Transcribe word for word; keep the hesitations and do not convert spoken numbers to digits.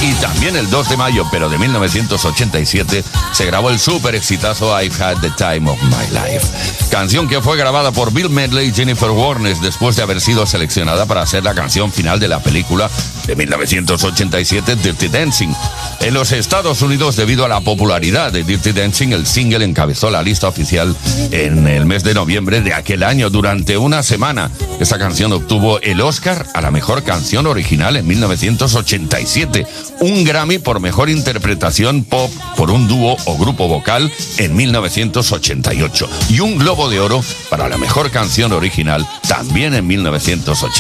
Y también el dos de mayo, pero de mil novecientos ochenta y siete, se grabó el súper exitazo I've Had the Time of My Life. Canción que fue grabada por Bill Medley y Jennifer Warnes después de haber sido seleccionada para ser la canción final de la película de mil novecientos ochenta y siete, Dirty Dancing. En los Estados Unidos, debido a la popularidad de Dirty Dancing, el single encabezó la lista oficial en el mes de noviembre de aquel año durante una semana. Esta canción obtuvo el Oscar a la mejor canción original en mil novecientos ochenta y siete, un Grammy por mejor interpretación pop por un dúo o grupo vocal en mil novecientos ochenta y ocho y un Globo de Oro para la mejor canción original también en mil novecientos ochenta y ocho.